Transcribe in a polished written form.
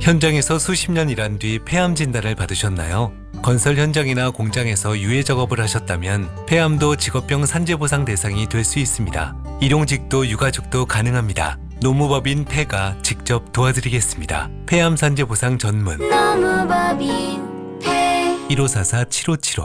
현장에서 수십 년 일한 뒤 폐암 진단을 받으셨나요? 건설 현장이나 공장에서 유해 작업을 하셨다면 폐암도 직업병 산재보상 대상이 될 수 있습니다. 일용직도 유가족도 가능합니다. 노무법인 폐가 직접 도와드리겠습니다. 폐암 산재보상 전문 노무법인 폐 1544-7575